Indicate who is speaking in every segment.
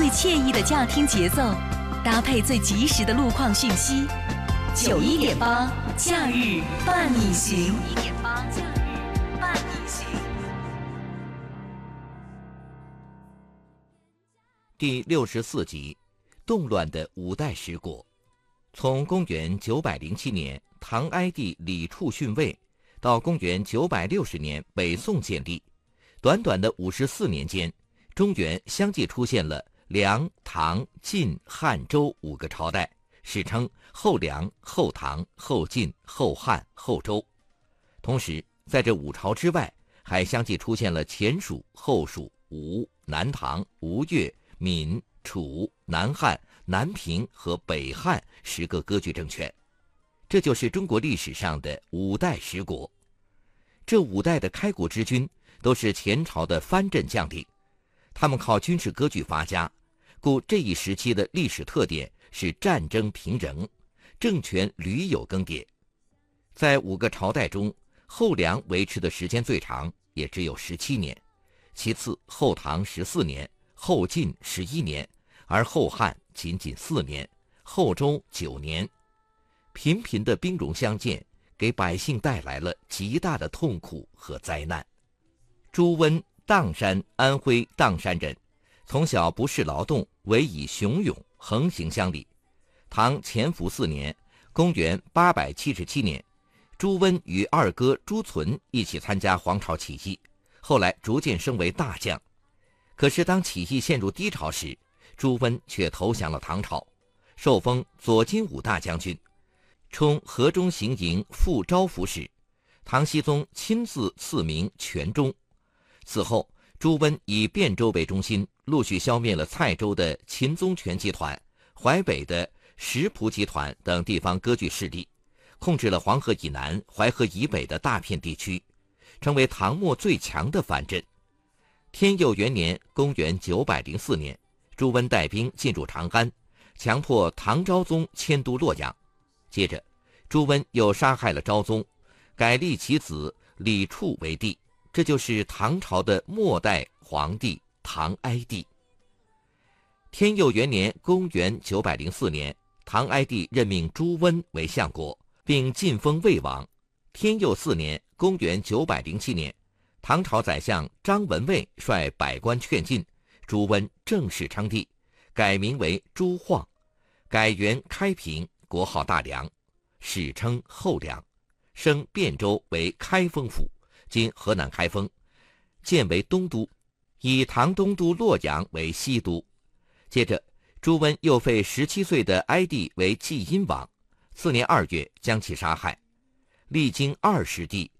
Speaker 1: 惬意的驾听节奏，搭配最及时的路况讯息。91.8假日伴你行。
Speaker 2: 第64集，动乱的五代十国。从公元907年唐哀帝李处逊位到公元960年北宋建立，短短的54年间，中原相继出现了梁、唐、晋、汉、周5个朝代，史称后梁、后唐、后晋、后汉、后周。同时，在这5朝之外，还相继出现了前蜀、后蜀、吴、南唐、吴越、闽、楚、南汉、南平和北汉10个割据政权。这就是中国历史上的五代十国。这5代的开国之君都是前朝的藩镇将领，他们靠军事割据发家，故这一时期的历史特点是战争频仍，政权屡有更迭。在5个朝代中，后梁维持的时间最长，也只有17年，其次后唐14年，后晋11年，而后汉仅仅4年，后周9年。频频的兵戎相见，给百姓带来了极大的痛苦和灾难。朱温，砀山（安徽砀山人），从小不事劳动，唯以雄勇，横行乡里。唐乾伏4年，公元877年，朱温与二哥朱存一起参加黄巢起义，后来逐渐升为大将。可是当起义陷入低潮时，朱温却投降了唐朝，受封左金吾大将军，充河中行营副招抚使，唐僖宗亲自赐名全忠。此后，朱温以汴州为中心，陆续消灭了蔡州的秦宗权集团、淮北的石浦集团等地方割据势力，控制了黄河以南、淮河以北的大片地区，成为唐末最强的藩镇。天佑元年，公元904年，朱温带兵进入长安，强迫唐昭宗迁都洛阳。接着，朱温又杀害了昭宗，改立其子李处为帝，这就是唐朝的末代皇帝唐哀帝。天佑元年，公元904年，唐哀帝任命朱温为相国，并晋封魏王。天佑4年，公元907年，唐朝宰相张文蔚率百官劝进，朱温正式称帝，改名为朱晃，改元开平，国号大梁，史称后梁，升汴州为开封府，今河南开封，建为东都，以唐东都洛阳为西都。接着，朱温又废17岁的哀帝为继阴王，次年2月将其杀害。历经20帝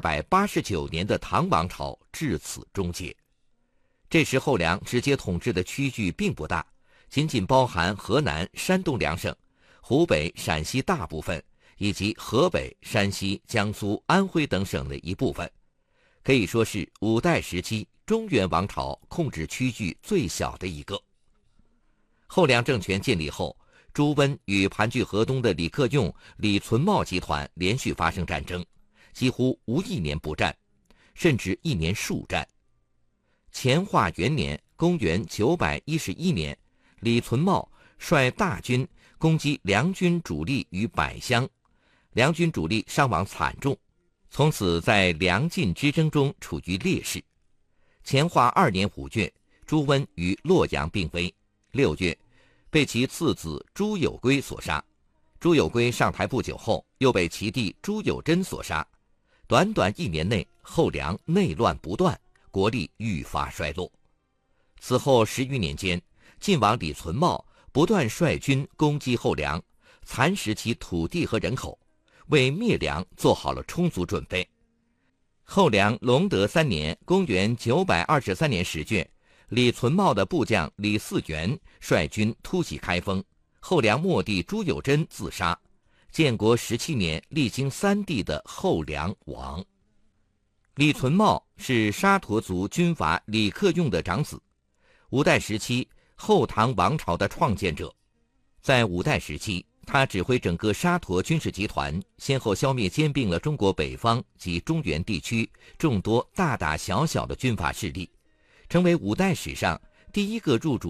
Speaker 2: 289年的唐王朝至此终结。这时后梁直接统治的区域并不大，仅仅包含河南、山东2省，湖北、陕西大部分，以及河北、山西、江苏、安徽等省的一部分，可以说是5代时期中原王朝控制区域最小的一个。后梁政权建立后，朱温与盘踞河东的李克用、李存茂集团连续发生战争，几乎无一年不战，甚至一年数战。乾化元年，公元911年，李存茂率大军攻击梁军主力于百乡，梁军主力伤亡惨重，从此在梁晋之争中处于劣势。乾化2年5月，朱温于洛阳病危，6月被其次子朱友圭所杀。朱友圭上台不久后，又被其弟朱友贞所杀。短短1年内，后梁内乱不断，国力愈发衰落。此后10余年间，晋王李存茂不断率军攻击后梁，蚕食其土地和人口，为灭梁做好了充足准备。后梁隆德3年，公元923年10月，李存茂的部将李嗣源率军突袭开封，后梁末帝朱友贞自杀。建国17年，历经3帝的后梁亡。李存茂是沙陀族军阀李克用的长子，5代时期后唐王朝的创建者。在5代时期，他指挥整个沙陀军事集团，先后消灭兼并了中国北方及中原地区众多大大小小的军阀势力，成为5代史上第一个入主